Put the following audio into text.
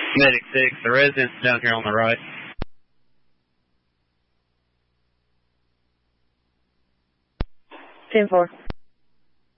Medic 6, the resident's down here on the right. Ten 4.